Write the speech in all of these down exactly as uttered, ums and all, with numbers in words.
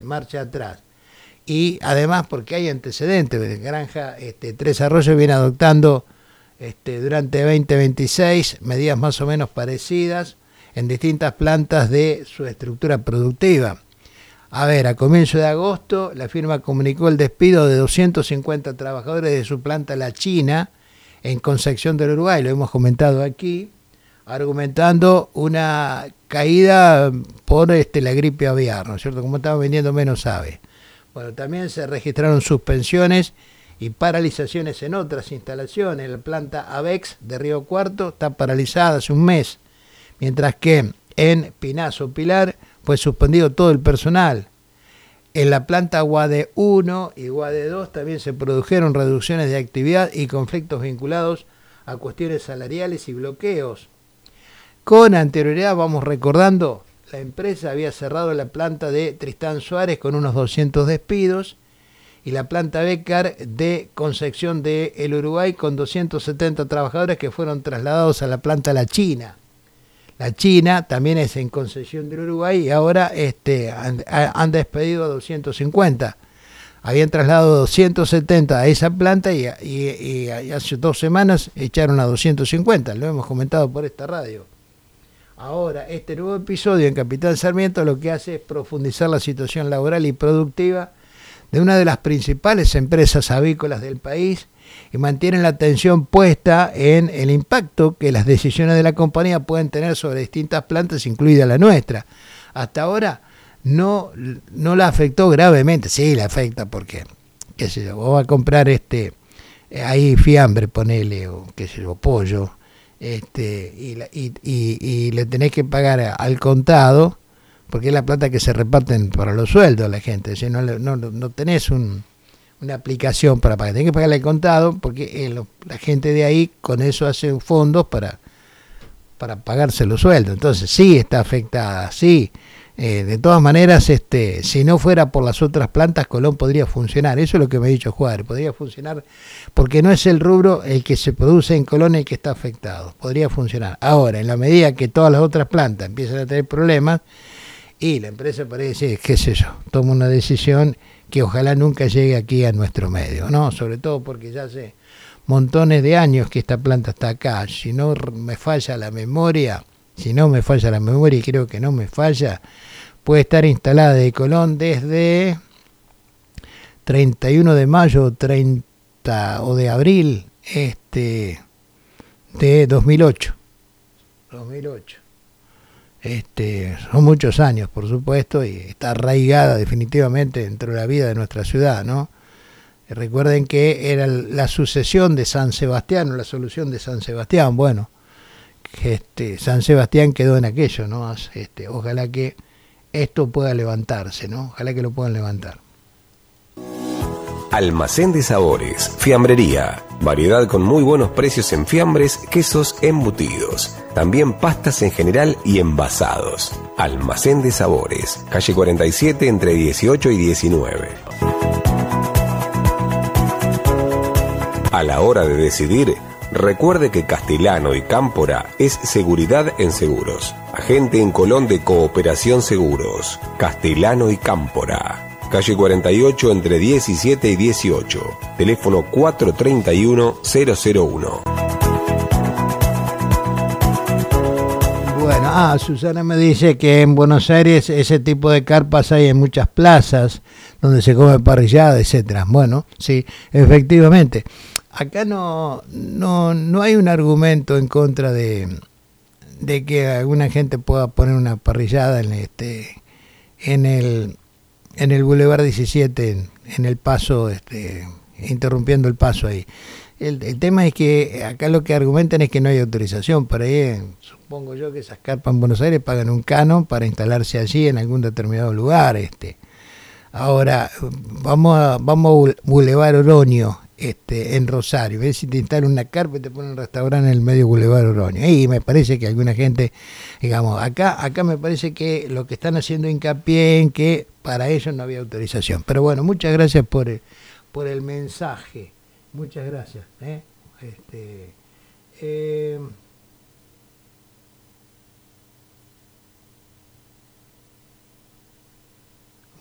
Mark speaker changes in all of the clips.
Speaker 1: marcha atrás. Y además porque hay antecedentes, Granja este, Tres Arroyos viene adoptando este, durante veinte veintiséis medidas más o menos parecidas en distintas plantas de su estructura productiva. A ver, a comienzo de agosto, la firma comunicó el despido de doscientos cincuenta trabajadores de su planta La China, en Concepción del Uruguay, lo hemos comentado aquí, argumentando una caída por este, la gripe aviar, ¿no es cierto? Como estaban vendiendo menos aves. Bueno, también se registraron suspensiones y paralizaciones en otras instalaciones. La planta Avex de Río Cuarto está paralizada hace un mes, mientras que en Pinazo Pilar fue suspendido todo el personal. En la planta Guade uno y Guade dos también se produjeron reducciones de actividad y conflictos vinculados a cuestiones salariales y bloqueos. Con anterioridad, vamos recordando, la empresa había cerrado la planta de Tristán Suárez con unos doscientos despidos y la planta Becar de Concepción del Uruguay con doscientos setenta trabajadores que fueron trasladados a la planta La China. La China también es en Concepción del Uruguay y ahora este, han, han despedido a doscientos cincuenta. Habían trasladado doscientos setenta a esa planta y, y, y, y hace dos semanas echaron a doscientos cincuenta. Lo hemos comentado por esta radio. Ahora, este nuevo episodio en Capitán Sarmiento lo que hace es profundizar la situación laboral y productiva de una de las principales empresas avícolas del país y mantienen la atención puesta en el impacto que las decisiones de la compañía pueden tener sobre distintas plantas, incluida la nuestra. Hasta ahora no, no la afectó gravemente. Sí, la afecta porque, qué sé yo, vos vas a comprar este, ahí fiambre, ponele, o qué sé yo, pollo, este, y, la, y, y, y le tenés que pagar al contado, porque es la plata que se reparten para los sueldos a la gente. Si no, no, no tenés un... una aplicación para pagar, tenés que pagarle el contado porque eh, lo, la gente de ahí con eso hace fondos para, para pagarse los sueldos. Entonces sí está afectada, sí. Eh, de todas maneras, este, si no fuera por las otras plantas, Colón podría funcionar. Eso es lo que me ha dicho Juárez, podría funcionar porque no es el rubro el que se produce en Colón el que está afectado. Podría funcionar. Ahora, en la medida que todas las otras plantas empiezan a tener problemas y la empresa parece, qué sé yo, toma una decisión que ojalá nunca llegue aquí a nuestro medio, ¿no? Sobre todo porque ya hace montones de años que esta planta está acá. Si no me falla la memoria, si no me falla la memoria, y creo que no me falla, puede estar instalada de Colón desde treinta y uno de mayo treinta o de abril este de dos mil ocho. Este, son muchos años, por supuesto, y está arraigada definitivamente dentro de la vida de nuestra ciudad, ¿no? Recuerden que era la sucesión de San Sebastián, o la solución de San Sebastián. Bueno, este, San Sebastián quedó en aquello, ¿no? Este, ojalá que esto pueda levantarse, ¿no? Ojalá que lo puedan levantar.
Speaker 2: Almacén de Sabores, Fiambrería. Variedad con muy buenos precios en fiambres, quesos, embutidos. También pastas en general y envasados. Almacén de Sabores, calle cuarenta y siete entre dieciocho y diecinueve. A la hora de decidir, recuerde que Castellano y Cámpora es seguridad en seguros. Agente en Colón de Cooperación Seguros. Castellano y Cámpora. Calle cuarenta y ocho entre diecisiete y dieciocho. Teléfono cuatro treinta y uno cero cero uno.
Speaker 1: Bueno, ah, Susana me dice que en Buenos Aires ese tipo de carpas hay en muchas plazas donde se come parrillada, etcétera. Bueno, sí, efectivamente. Acá no, no, no hay un argumento en contra de, de que alguna gente pueda poner una parrillada en este en el en el Boulevard diecisiete, en, en el paso, este, interrumpiendo el paso ahí. El, el tema es que acá lo que argumentan es que no hay autorización para ahí. Supongo yo que esas carpas en Buenos Aires pagan un canon para instalarse allí en algún determinado lugar. Este. Ahora, vamos a, vamos a Boulevard Oroño, este, en Rosario. Ves si te instalan una carpa y te ponen un restaurante en el medio Boulevard Oroño. Y me parece que alguna gente, digamos, acá, acá me parece que lo que están haciendo hincapié en que para ellos no había autorización. Pero bueno, muchas gracias por el, por el mensaje. Muchas gracias. ¿eh? Este, eh,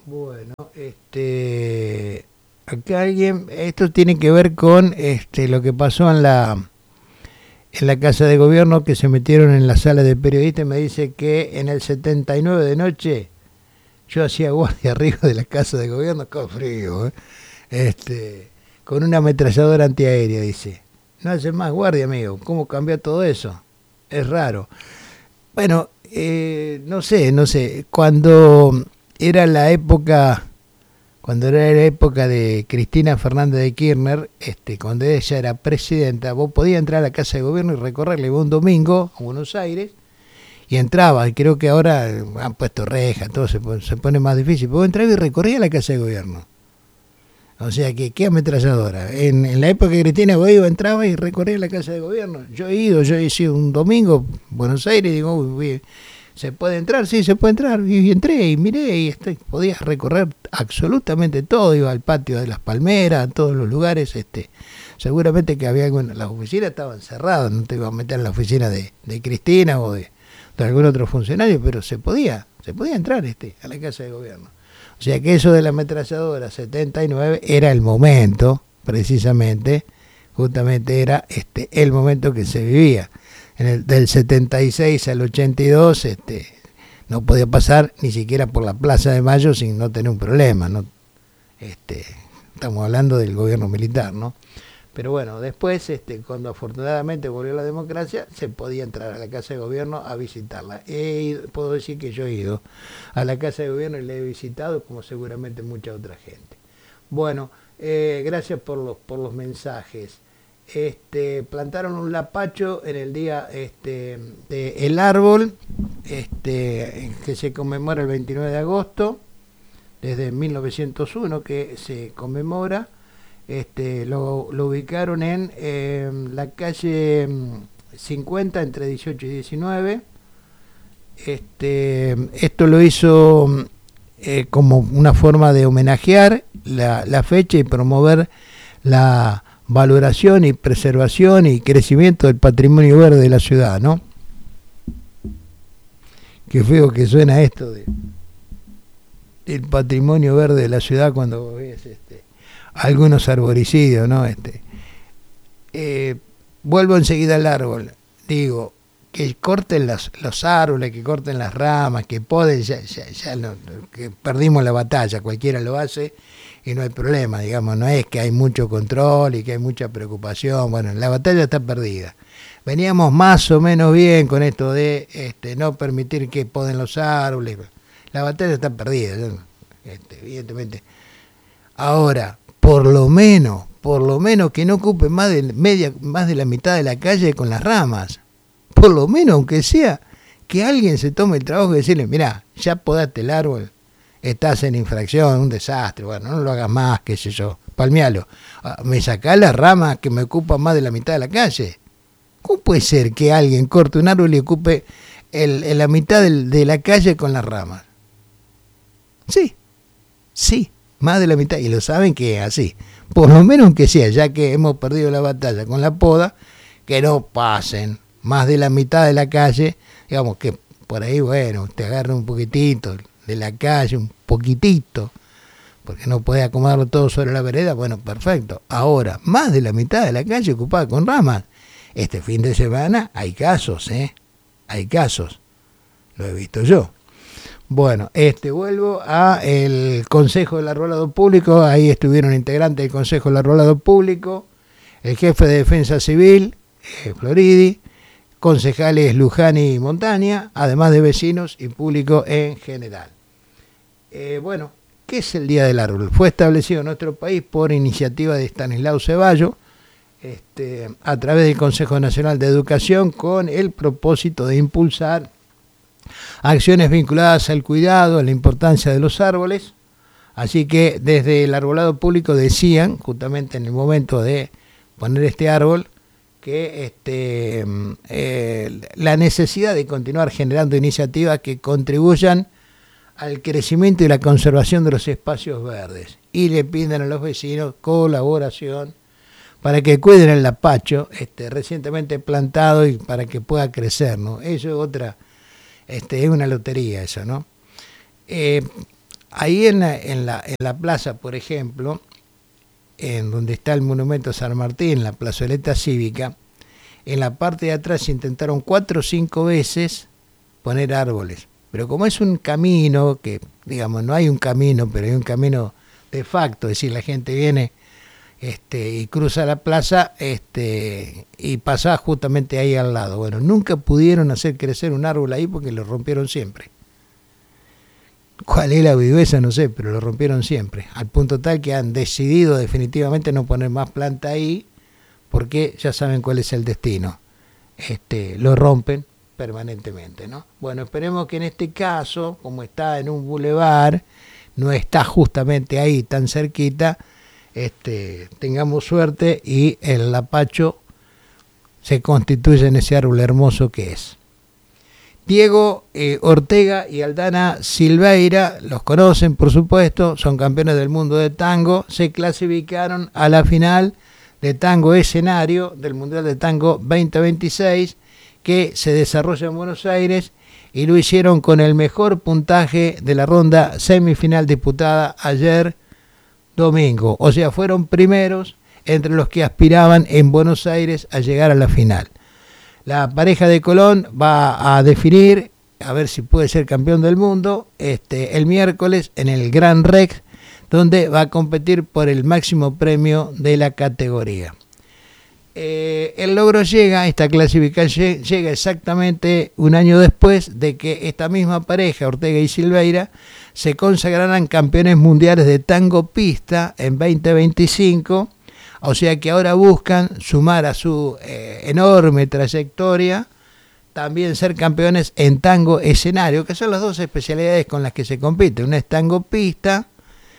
Speaker 1: Bueno, este, acá alguien, esto tiene que ver con este lo que pasó en la en la Casa de Gobierno, que se metieron en la sala de periodistas. Me dice que en el setenta y nueve de noche yo hacía guardia arriba de la Casa de Gobierno, con frío, ¿eh? este, con una ametralladora antiaérea, dice. No hace más guardia, amigo. ¿Cómo cambió todo eso? Es raro. Bueno, eh, no sé, no sé. Cuando era la época, cuando era la época de Cristina Fernández de Kirchner, este, cuando ella era presidenta, vos podías entrar a la Casa de Gobierno y recorrerle un domingo a Buenos Aires, y entraba, y creo que ahora han puesto rejas, todo se pone, se pone más difícil, pero vos entrabas y recorrías la Casa de Gobierno. O sea, que qué ametralladora. En, en la época de Cristina, vos iba, entraba y recorría la Casa de Gobierno. Yo he ido, yo he ido un domingo Buenos Aires y digo, uy, ¿se puede entrar? Sí, se puede entrar. Y entré y miré y estoy, podías recorrer absolutamente todo. Iba al patio de las Palmeras, a todos los lugares. este Seguramente que había alguna, las oficinas estaban cerradas, no te iba a meter en la oficina de, de Cristina o de, de algún otro funcionario, pero se podía, se podía entrar este a la Casa de Gobierno. O sea que eso de la ametralladora setenta y nueve era el momento, precisamente, justamente era este el momento que se vivía. En el, del setenta y seis al ochenta y dos este, no podía pasar ni siquiera por la Plaza de Mayo sin no tener un problema, ¿no? Este, estamos hablando del gobierno militar, ¿no? Pero bueno, después, este, cuando afortunadamente volvió la democracia, se podía entrar a la Casa de Gobierno a visitarla. He ido, puedo decir que yo he ido a la Casa de Gobierno y la he visitado, como seguramente mucha otra gente. Bueno, eh, gracias por los, por los mensajes. Este, plantaron un lapacho en el día este, de el árbol, este, que se conmemora el veintinueve de agosto, desde mil novecientos uno que se conmemora. Este, lo, lo ubicaron en eh, la calle cincuenta, entre dieciocho y diecinueve. Este, esto lo hizo eh, como una forma de homenajear la, la fecha y promover la valoración y preservación y crecimiento del patrimonio verde de la ciudad, ¿no? Qué feo que suena esto de el patrimonio verde de la ciudad cuando ves este algunos arboricidios, ¿no? Este, eh, vuelvo enseguida al árbol. Digo, que corten las, los árboles, que corten las ramas, que poden, ya, ya, ya no, que perdimos la batalla, cualquiera lo hace y no hay problema, digamos, no es que hay mucho control y que hay mucha preocupación. Bueno, la batalla está perdida. Veníamos más o menos bien con esto de este, no permitir que poden los árboles. La batalla está perdida, este, evidentemente. Ahora, por lo menos, por lo menos que no ocupe más de media, más de la mitad de la calle con las ramas. Por lo menos, aunque sea, que alguien se tome el trabajo de decirle, mirá, ya podaste el árbol, estás en infracción, un desastre, bueno, no lo hagas más, qué sé yo, palmealo. Me sacás las ramas que me ocupan más de la mitad de la calle. ¿Cómo puede ser que alguien corte un árbol y ocupe el, el, la mitad del, de la calle con las ramas? Sí, sí. Más de la mitad, y lo saben que es así. Por lo menos que sea, ya que hemos perdido la batalla con la poda, que no pasen más de la mitad de la calle, digamos que por ahí, bueno, te agarran un poquitito de la calle, un poquitito, porque no puede acomodarlo todo sobre la vereda, bueno, perfecto. Ahora, más de la mitad de la calle ocupada con ramas. Este fin de semana hay casos, ¿eh? Hay casos. Lo he visto yo. Bueno, este vuelvo a el Consejo del Arbolado Público. Ahí estuvieron integrantes del Consejo del Arbolado Público, el jefe de Defensa Civil, eh, Floridi, concejales Lujani y Montaña, además de vecinos y público en general. Eh, bueno, ¿qué es el Día del Árbol? Fue establecido en nuestro país por iniciativa de Estanislao Ceballos, este, a través del Consejo Nacional de Educación, con el propósito de impulsar acciones vinculadas al cuidado, a la importancia de los árboles. Así que desde el Arbolado Público decían, justamente en el momento de poner este árbol, que este, eh, la necesidad de continuar generando iniciativas que contribuyan al crecimiento y la conservación de los espacios verdes. Y le piden a los vecinos colaboración para que cuiden el lapacho este, recientemente plantado y para que pueda crecer, ¿no? Eso es otra... Este, es una lotería eso, ¿no? Eh, ahí en la, en la, en la plaza, por ejemplo, en donde está el monumento a San Martín, la plazoleta cívica, en la parte de atrás intentaron cuatro o cinco veces poner árboles. Pero como es un camino, que digamos, no hay un camino, pero hay un camino de facto, es decir, la gente viene este, y cruza la plaza este, y pasa justamente ahí al lado. Bueno, nunca pudieron hacer crecer un árbol ahí porque lo rompieron siempre. ¿Cuál es la viveza? No sé, pero lo rompieron siempre. Al punto tal que han decidido definitivamente no poner más planta ahí porque ya saben cuál es el destino. Este, lo rompen permanentemente, ¿no? Bueno, esperemos que en este caso, como está en un bulevar, no está justamente ahí tan cerquita, este, tengamos suerte y el lapacho se constituye en ese árbol hermoso que es. Diego eh, Ortega y Aldana Silveira, los conocen por supuesto, son campeones del mundo de tango, se clasificaron a la final de tango escenario del Mundial de Tango veinte veintiséis que se desarrolla en Buenos Aires y lo hicieron con el mejor puntaje de la ronda semifinal disputada ayer domingo, o sea, fueron primeros entre los que aspiraban en Buenos Aires a llegar a la final. La pareja de Colón va a definir, a ver si puede ser campeón del mundo, este, el miércoles en el Gran Rex, donde va a competir por el máximo premio de la categoría. Eh, el logro llega, esta clasificación llega exactamente un año después de que esta misma pareja, Ortega y Silveira, se consagraran campeones mundiales de tango pista en veinte veinticinco. O sea que ahora buscan sumar a su eh, enorme trayectoria también ser campeones en tango escenario, que son las dos especialidades con las que se compite. Una es tango pista,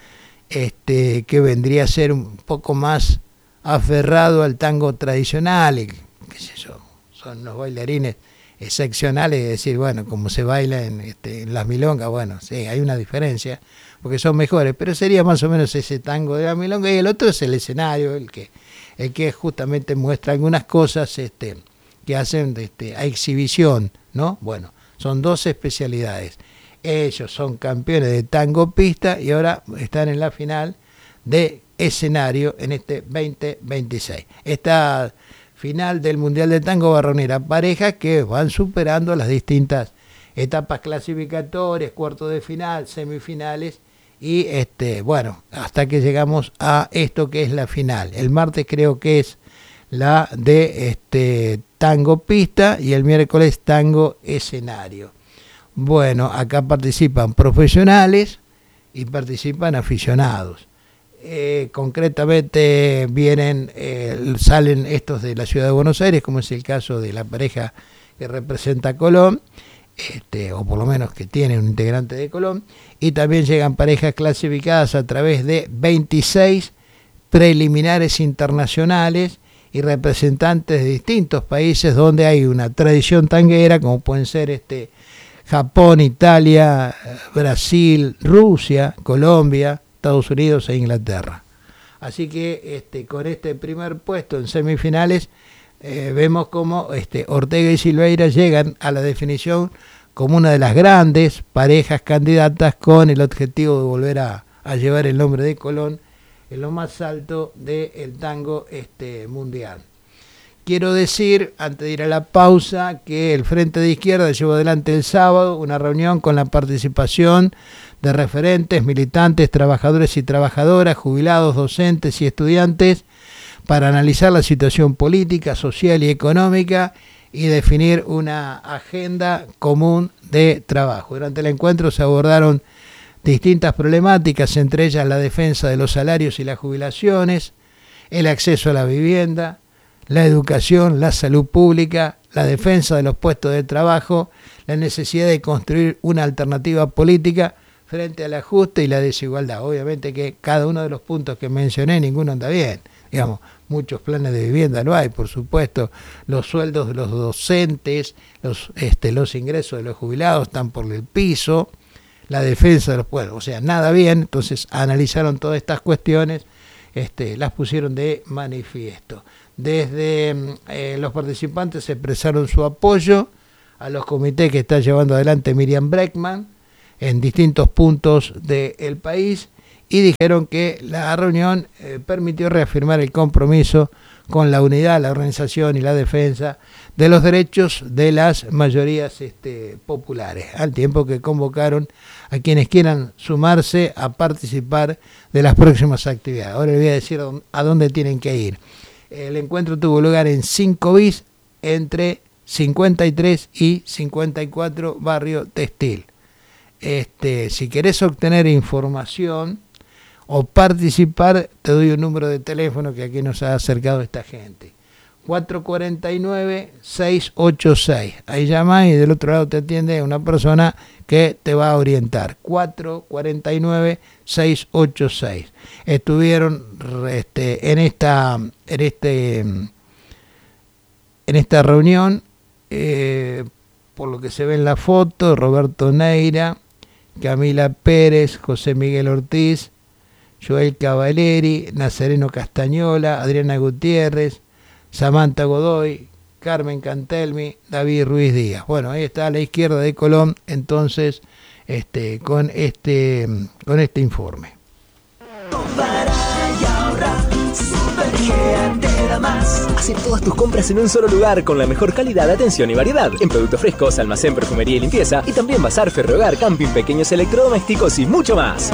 Speaker 1: este, que vendría a ser un poco más aferrado al tango tradicional, y, qué sé yo, son los bailarines excepcionales, es decir, bueno, como se baila en, este, en las milongas, bueno, sí, hay una diferencia, porque son mejores, pero sería más o menos ese tango de la milonga, y el otro es el escenario, el que el que justamente muestra algunas cosas este, que hacen este, a exhibición, ¿no? Bueno, son dos especialidades. Ellos son campeones de tango pista y ahora están en la final de escenario en este veinte veintiséis. Esta final del Mundial de Tango va a reunir a parejas que van superando las distintas etapas clasificatorias, cuartos de final, semifinales, y este, bueno, hasta que llegamos a esto que es la final. El martes creo que es la de este tango pista y el miércoles tango escenario. Bueno, acá participan profesionales y participan aficionados. Eh, concretamente vienen, eh, salen estos de la ciudad de Buenos Aires, como es el caso de la pareja que representa a Colón, este, o por lo menos que tiene un integrante de Colón, y también llegan parejas clasificadas a través de veintiséis preliminares internacionales y representantes de distintos países donde hay una tradición tanguera, como pueden ser este Japón, Italia, Brasil, Rusia, Colombia, Estados Unidos e Inglaterra. Así que este, con este primer puesto en semifinales eh, vemos cómo este, Ortega y Silveira llegan a la definición como una de las grandes parejas candidatas con el objetivo de volver a, a llevar el nombre de Colón en lo más alto del tango este, mundial. Quiero decir, antes de ir a la pausa, que el Frente de Izquierda llevó adelante el sábado una reunión con la participación de referentes, militantes, trabajadores y trabajadoras, jubilados, docentes y estudiantes para analizar la situación política, social y económica y definir una agenda común de trabajo. Durante el encuentro se abordaron distintas problemáticas, entre ellas la defensa de los salarios y las jubilaciones, el acceso a la vivienda, la educación, la salud pública, la defensa de los puestos de trabajo, la necesidad de construir una alternativa política frente al ajuste y la desigualdad. Obviamente que cada uno de los puntos que mencioné, ninguno anda bien. Digamos, muchos planes de vivienda no hay, por supuesto, los sueldos de los docentes, los, este, los ingresos de los jubilados están por el piso, la defensa de los pueblos, o sea, nada bien. Entonces analizaron todas estas cuestiones, este, las pusieron de manifiesto. Desde eh, los participantes expresaron su apoyo a los comités que está llevando adelante Miriam Breckman, en distintos puntos del país y dijeron que la reunión eh, permitió reafirmar el compromiso con la unidad, la organización y la defensa de los derechos de las mayorías este, populares, al tiempo que convocaron a quienes quieran sumarse a participar de las próximas actividades. Ahora les voy a decir a dónde tienen que ir. El encuentro tuvo lugar en cinco bis entre cincuenta y tres y cincuenta y cuatro Barrio Textil. Este, si querés obtener información o participar, te doy un número de teléfono que aquí nos ha acercado esta gente. cuatro cuatro nueve, seis ocho seis. Ahí llama y del otro lado te atiende una persona que te va a orientar. cuatro cuatro nueve, seis ocho seis. Estuvieron este, en esta en este en esta reunión, eh, por lo que se ve en la foto, Roberto Neira, Camila Pérez, José Miguel Ortiz, Joel Cavaleri, Nazareno Castañola, Adriana Gutiérrez, Samantha Godoy, Carmen Cantelmi, David Ruiz Díaz. Bueno, ahí está a la izquierda de Colón, entonces, este, con este, con este informe.
Speaker 3: Hace todas tus compras en un solo lugar con la mejor calidad, atención y variedad. En productos frescos, almacén, perfumería y limpieza. Y también bazar, ferrohogar, camping, pequeños electrodomésticos y mucho más.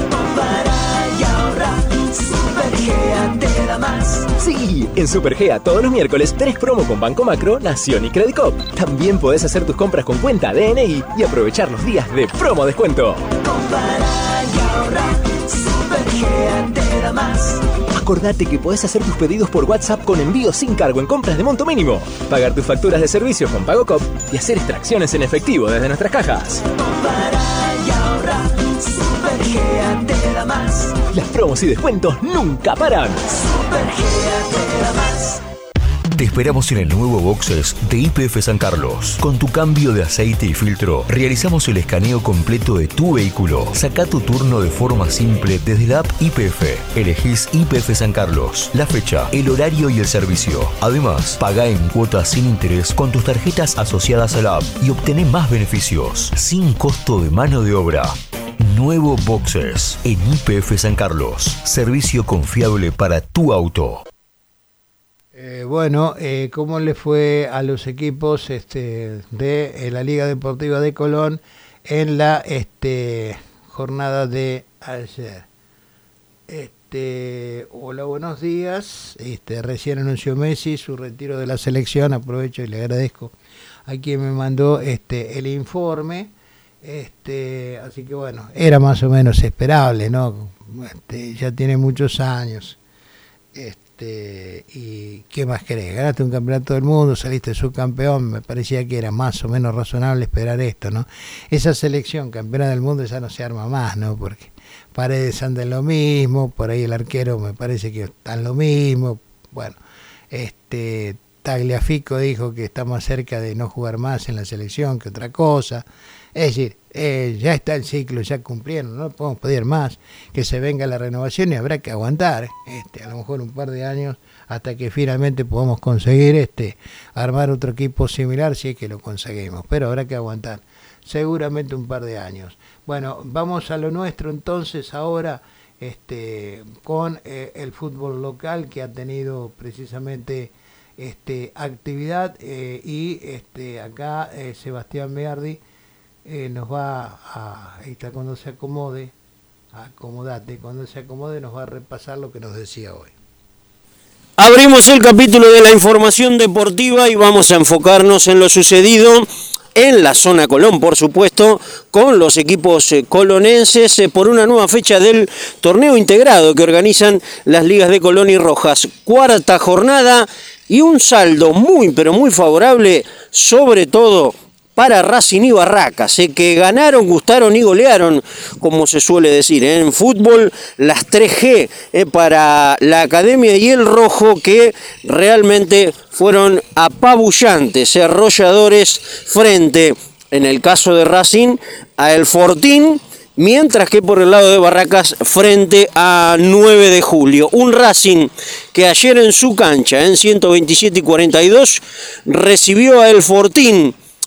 Speaker 3: Supergea te da más. Sí, en Supergea todos los miércoles tenés promo con Banco Macro, Nación y Credicop. También podés hacer tus compras con cuenta D N I y aprovechar los días de promo descuento. Compara y ahorra. Supergea te da más. Acordate que podés hacer tus pedidos por WhatsApp con envío sin cargo en compras de monto mínimo, pagar tus facturas de servicios con PagoCop y hacer extracciones en efectivo desde nuestras cajas. Compara y ahorra. Supergea te da más. Las promos y descuentos nunca paran. Supergea te da más. Te esperamos en el nuevo Boxes de Y P F San Carlos. Con tu cambio de aceite y filtro, realizamos el escaneo completo de tu vehículo. Saca tu turno de forma simple desde la app Y P F. Elegís Y P F San Carlos, la fecha, el horario y el servicio. Además, paga en cuotas sin interés con tus tarjetas asociadas a la app y obtené más beneficios, sin costo de mano de obra. Nuevo Boxes en Y P F San Carlos. Servicio confiable para tu auto.
Speaker 1: Eh, bueno, eh, ¿cómo le fue a los equipos este, de eh, la Liga Deportiva de Colón en la este, jornada de ayer? Este, hola, buenos días. Este, recién anunció Messi su retiro de la selección. Aprovecho y le agradezco a quien me mandó este, el informe. Este, así que bueno, era más o menos esperable, ¿no? Este, ya tiene muchos años. Este, y qué más querés, ganaste un campeonato del mundo, saliste subcampeón, me parecía que era más o menos razonable esperar esto, ¿no? Esa selección campeona del mundo ya no se arma más, ¿no? Porque Paredes anda en lo mismo, por ahí el arquero me parece que está en lo mismo, bueno, este Tagliafico dijo que está más cerca de no jugar más en la selección que otra cosa. Es decir, eh, ya está el ciclo, ya cumplieron, no podemos pedir más, que se venga la renovación y habrá que aguantar, este, a lo mejor un par de años hasta que finalmente podamos conseguir este, armar otro equipo similar, si es que lo conseguimos, pero habrá que aguantar, seguramente un par de años. Bueno, vamos a lo nuestro entonces ahora, este, con eh, el fútbol local que ha tenido precisamente este, actividad eh, y este, acá eh, Sebastián Meardi Eh, nos va a, ahí está, cuando se acomode, acomodate, cuando se acomode nos va a repasar lo que nos decía hoy.
Speaker 4: Abrimos el capítulo de la información deportiva y vamos a enfocarnos en lo sucedido en la zona Colón, por supuesto, con los equipos colonenses por una nueva fecha del torneo integrado que organizan las ligas de Colón y Rojas. Cuarta jornada y un saldo muy, pero muy favorable, sobre todo para Racing y Barracas, eh, que ganaron, gustaron y golearon, como se suele decir, ¿eh? En fútbol, las tres G eh, para la Academia y el Rojo, que realmente fueron apabullantes, eh, arrolladores frente, en el caso de Racing, a El Fortín, mientras que por el lado de Barracas frente a nueve de julio. Un Racing que ayer en su cancha, en ciento veintisiete y cuarenta y dos, recibió a El Fortín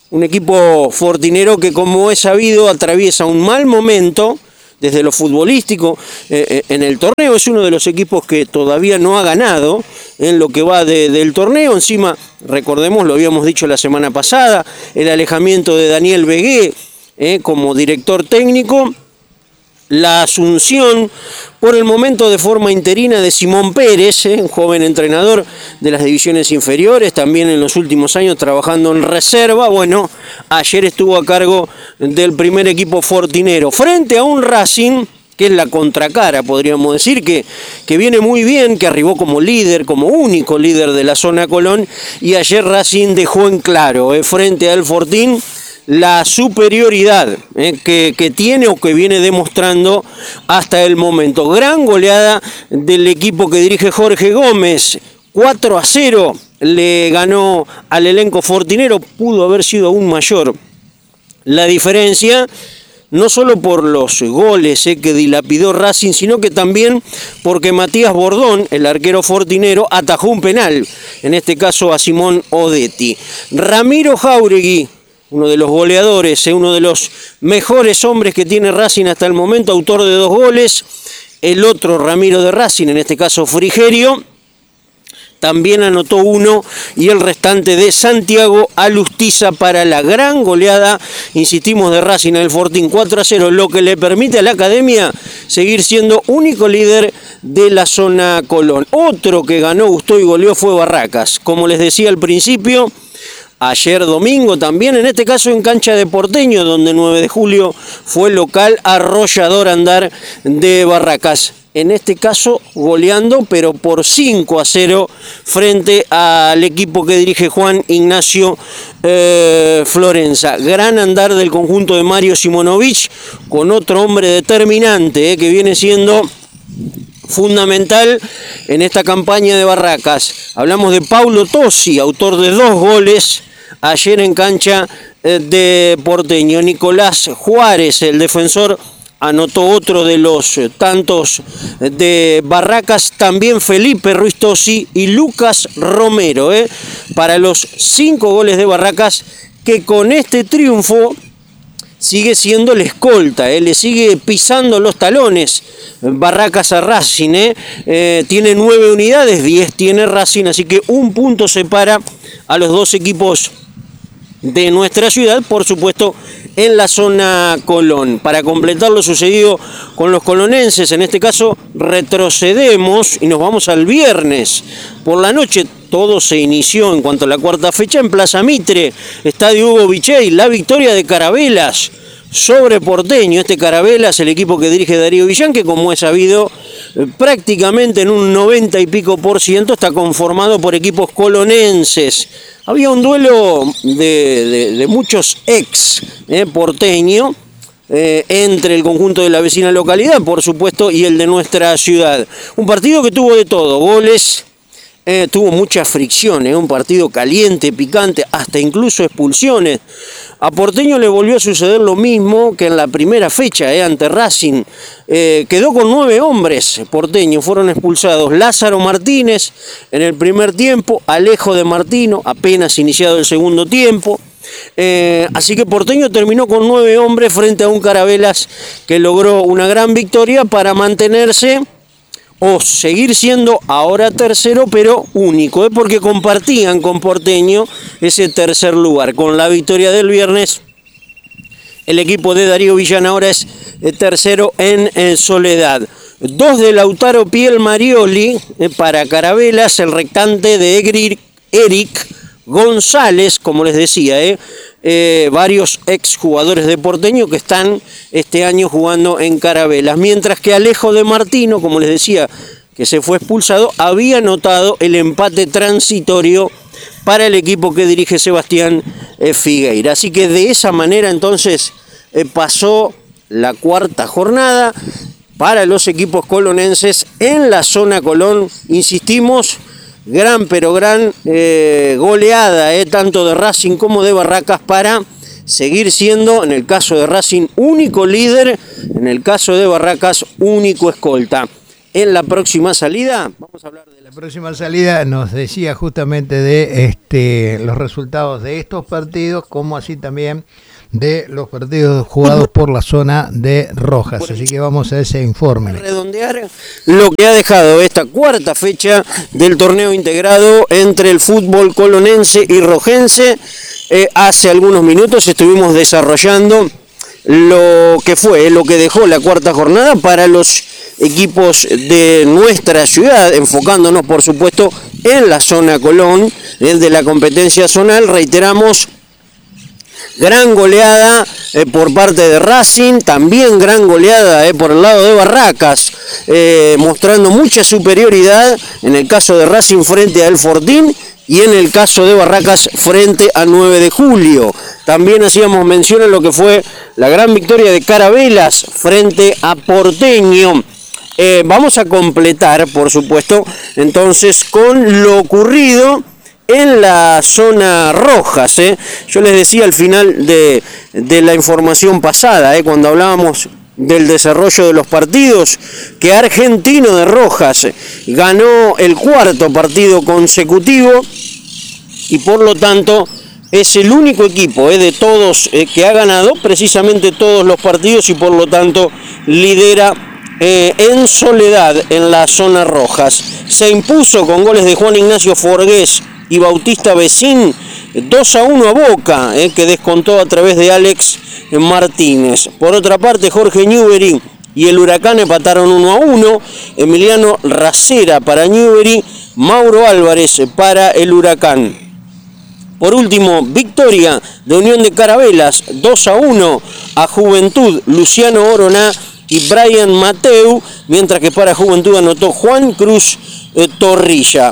Speaker 4: Un equipo fortinero que, como es sabido, atraviesa un mal momento desde lo futbolístico eh, en el torneo. Es uno de los equipos que todavía no ha ganado en lo que va de, del torneo. Encima, recordemos, lo habíamos dicho la semana pasada, el alejamiento de Daniel Vegué eh, como director técnico, la asunción por el momento de forma interina de Simón Pérez, eh, un joven entrenador de las divisiones inferiores, también en los últimos años trabajando en reserva. Bueno, ayer estuvo a cargo del primer equipo fortinero, frente a un Racing que es la contracara, podríamos decir, que, que viene muy bien, que arribó como líder, como único líder de la zona Colón, y ayer Racing dejó en claro, eh, frente al Fortín, la superioridad eh, que, que tiene o que viene demostrando hasta el momento. Gran goleada del equipo que dirige Jorge Gómez, cuatro a cero le ganó al elenco fortinero. Pudo haber sido aún mayor la diferencia, no solo por los goles eh, que dilapidó Racing, sino que también porque Matías Bordón, el arquero fortinero, atajó un penal, en este caso a Simón Odetti. Ramiro Jáuregui, uno de los goleadores, uno de los mejores hombres que tiene Racing hasta el momento, autor de dos goles. El otro Ramiro de Racing, en este caso Frigerio, también anotó uno, y el restante de Santiago Alustiza para la gran goleada, insistimos, de Racing al Fortín, cuatro a cero, lo que le permite a la Academia seguir siendo único líder de la zona Colón. Otro que ganó, gustó y goleó fue Barracas, como les decía al principio. Ayer domingo también, en este caso en cancha de Porteño, donde nueve de julio fue local, arrollador andar de Barracas. En este caso goleando, pero por cinco a cero frente al equipo que dirige Juan Ignacio eh, Florenza. Gran andar del conjunto de Mario Simonovic, con otro hombre determinante eh, que viene siendo fundamental en esta campaña de Barracas. Hablamos de Paulo Tosi, autor de dos goles ayer en cancha de Porteño. Nicolás Juárez, el defensor, anotó otro de los tantos de Barracas. También Felipe Ruiz Tosi y Lucas Romero, ¿eh? para los cinco goles de Barracas, que con este triunfo sigue siendo el escolta, ¿eh? le sigue pisando los talones Barracas a Racing. ¿eh? Eh, tiene nueve unidades, diez tiene Racing, así que un punto separa a los dos equipos de nuestra ciudad, por supuesto, en la zona Colón. Para completar lo sucedido con los colonenses, en este caso retrocedemos y nos vamos al viernes por la noche. Todo se inició en cuanto a la cuarta fecha en Plaza Mitre, Estadio Hugo Bichey, la victoria de Carabelas sobre Porteño. Este Carabelas, el equipo que dirige Darío Villán, que como es sabido, prácticamente en un noventa y pico por ciento está conformado por equipos colonenses. Había un duelo de, de, de muchos ex eh, Porteño, eh, entre el conjunto de la vecina localidad, por supuesto, y el de nuestra ciudad. Un partido que tuvo de todo, goles, eh, tuvo muchas fricciones, eh, un partido caliente, picante, hasta incluso expulsiones. A Porteño le volvió a suceder lo mismo que en la primera fecha eh, ante Racing. Eh, quedó con nueve hombres Porteño, fueron expulsados Lázaro Martínez en el primer tiempo, Alejo de Martino apenas iniciado el segundo tiempo. Eh, así que Porteño terminó con nueve hombres frente a un Carabelas que logró una gran victoria para mantenerse o seguir siendo ahora tercero, pero único, ¿eh? porque compartían con Porteño ese tercer lugar. Con la victoria del viernes, el equipo de Darío Villán ahora es tercero en, en Soledad. Dos de Lautaro Piel Marioli eh, para Carabelas, el rectante de Egri, Eric González, como les decía, eh, eh, varios exjugadores de Porteño que están este año jugando en Carabelas. Mientras que Alejo de Martino, como les decía, que se fue expulsado, había anotado el empate transitorio para el equipo que dirige Sebastián eh, Figueira. Así que de esa manera entonces eh, pasó la cuarta jornada para los equipos colonenses en la zona Colón. Insistimos, gran pero gran eh, goleada, eh, tanto de Racing como de Barracas, para seguir siendo, en el caso de Racing, único líder, en el caso de Barracas, único escolta. en la próxima salida. Vamos a hablar de
Speaker 1: la próxima salida. Nos decía justamente de este los resultados de estos partidos, como así también de los partidos jugados por la zona de Rojas. Así que vamos a ese informe.
Speaker 4: Redondear lo que ha dejado esta cuarta fecha del torneo integrado entre el fútbol colonense y rojense. Eh, hace algunos minutos estuvimos desarrollando lo que fue, lo que dejó la cuarta jornada para los equipos de nuestra ciudad, enfocándonos por supuesto en la zona Colón, el de la competencia zonal. Reiteramos, gran goleada eh, por parte de Racing, también gran goleada eh, por el lado de Barracas, eh, mostrando mucha superioridad en el caso de Racing frente a El Fortín y en el caso de Barracas frente a nueve de julio. También hacíamos mención a lo que fue la gran victoria de Carabelas frente a Porteño. Eh, vamos a completar, por supuesto, entonces con lo ocurrido en la zona Rojas. ¿eh? Yo les decía al final de, de la información pasada, ¿eh? cuando hablábamos del desarrollo de los partidos, que Argentino de Rojas ganó el cuarto partido consecutivo y por lo tanto es el único equipo eh, de todos eh, que ha ganado precisamente todos los partidos y por lo tanto lidera eh, en soledad en la zona Rojas. Se impuso con goles de Juan Ignacio Forgués y Bautista Vecín dos a uno a Boca, eh, que descontó a través de Alex Martínez. Por otra parte, Jorge Newbery y el Huracán empataron uno a uno. Emiliano Racera para Newbery, Mauro Álvarez para el Huracán. Por último, victoria de Unión de Carabelas, dos a uno a Juventud, Luciano Oroná y Brian Mateu, mientras que para Juventud anotó Juan Cruz eh, Torrilla.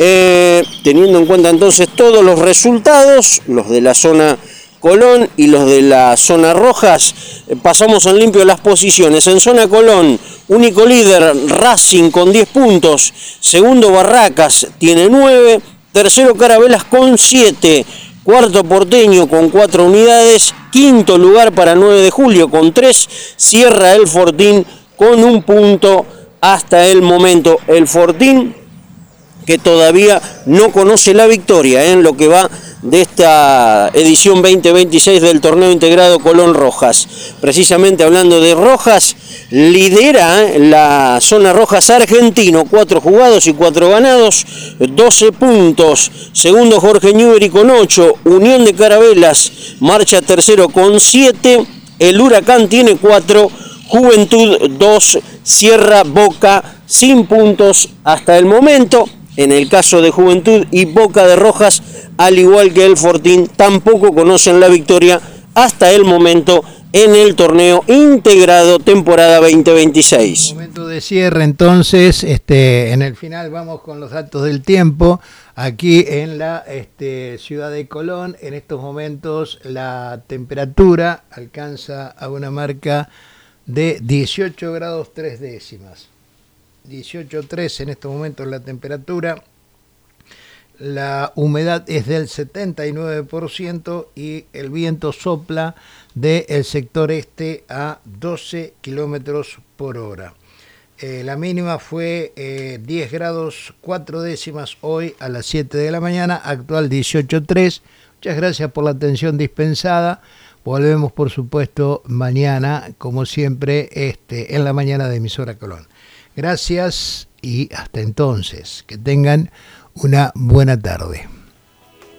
Speaker 4: Eh, teniendo en cuenta entonces todos los resultados, los de la zona Colón y los de la zona Rojas, eh, pasamos en limpio las posiciones. En zona Colón, único líder Racing con diez puntos, segundo Barracas tiene nueve, tercero Carabelas con siete, cuarto Porteño con cuatro unidades, quinto lugar para nueve de julio con tres, cierra el Fortín con un punto hasta el momento. El Fortín que todavía no conoce la victoria en lo que va de esta edición veinte veintiséis del torneo integrado Colón Rojas. Precisamente hablando de Rojas, lidera la zona Rojas Argentino, cuatro jugados y cuatro ganados, doce puntos. Segundo Jorge Newbery con ocho, Unión de Carabelas marcha tercero con siete, el Huracán tiene cuatro, Juventud dos, cierra Boca sin puntos hasta el momento. En el caso de Juventud y Boca de Rojas, al igual que el Fortín, tampoco conocen la victoria hasta el momento en el torneo integrado temporada veinte veintiséis.
Speaker 1: Momento de cierre entonces, este, en el final vamos con los datos del tiempo. Aquí en la este, ciudad de Colón, en estos momentos la temperatura alcanza a una marca de dieciocho grados tres décimas. dieciocho punto tres en estos momentos la temperatura, la humedad es del setenta y nueve por ciento y el viento sopla del sector este a doce kilómetros por hora. Eh, la mínima fue eh, diez grados cuatro décimas hoy a las siete de la mañana, actual dieciocho punto tres. Muchas gracias por la atención dispensada. Volvemos por supuesto mañana, como siempre, este, en la mañana de Emisora Colón. Gracias y hasta entonces, que tengan una buena tarde.